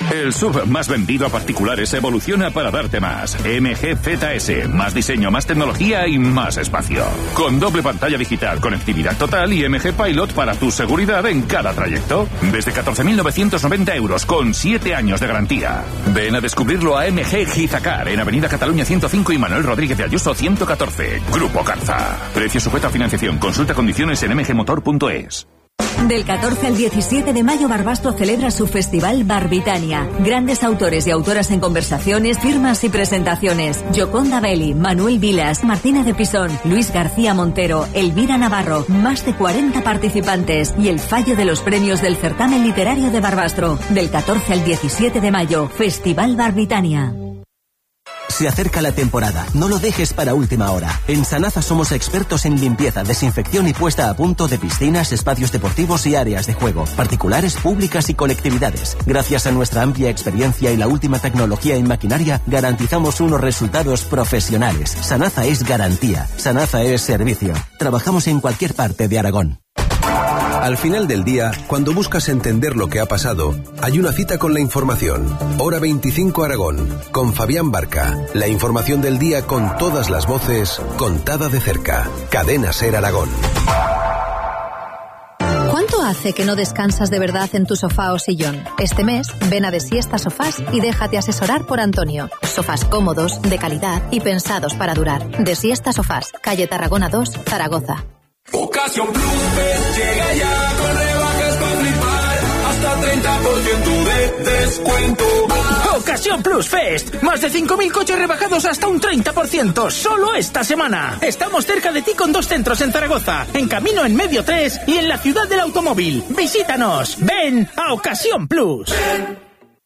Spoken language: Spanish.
El SUV más vendido a particulares evoluciona para darte más. MG ZS, más diseño, más tecnología y más espacio. Con doble pantalla digital, conectividad total y MG Pilot para tu seguridad en cada trayecto. Desde 14.990 euros con 7 años de garantía. Ven a descubrirlo a MG Gizacar en Avenida Cataluña 105 y Manuel Rodríguez de Ayuso 114. Grupo Carza. Precio sujeto a financiación. Consulta condiciones en mgmotor.es. Del 14 al 17 de mayo, Barbastro celebra su festival Barbitania. Grandes autores y autoras en conversaciones, firmas y presentaciones. Gioconda Belli, Manuel Vilas, Martina de Pisón, Luis García Montero, Elvira Navarro. Más de 40 participantes y el fallo de los premios del certamen literario de Barbastro. Del 14 al 17 de mayo, Festival Barbitania. Se acerca la temporada, no lo dejes para última hora. En Sanasa somos expertos en limpieza, desinfección y puesta a punto de piscinas, espacios deportivos y áreas de juego, particulares, públicas y colectividades. Gracias a nuestra amplia experiencia y la última tecnología en maquinaria, garantizamos unos resultados profesionales. Sanasa es garantía, Sanasa es servicio. Trabajamos en cualquier parte de Aragón. Al final del día, cuando buscas entender lo que ha pasado, hay una cita con la información. Hora 25 Aragón, con Fabián Barca. La información del día con todas las voces, contada de cerca. Cadena Ser Aragón. ¿Cuánto hace que no descansas de verdad en tu sofá o sillón? Este mes, ven a Desiesta Sofás y déjate asesorar por Antonio. Sofás cómodos, de calidad y pensados para durar. Desiesta Sofás, calle Tarragona 2, Zaragoza. Ocasión Plus llega ya con rebajas para flipar, hasta 30% de descuento. Ocasión Plus Fest, más de 5.000 coches rebajados hasta un 30%, solo esta semana. Estamos cerca de ti con 2 centros en Zaragoza, en Camino en Medio 3 y en la Ciudad del Automóvil. Visítanos, ven a Ocasión Plus. Ven.